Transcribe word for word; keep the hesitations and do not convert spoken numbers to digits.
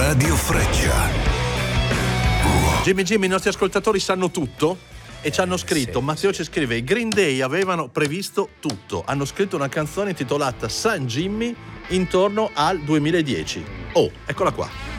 Radio Freccia. Jimmy Jimmy, i nostri ascoltatori sanno tutto e ci hanno scritto, sì, Matteo ci scrive: i Green Day avevano previsto tutto, hanno scritto una canzone intitolata San Jimmy intorno al duemiladieci. Oh, eccola qua.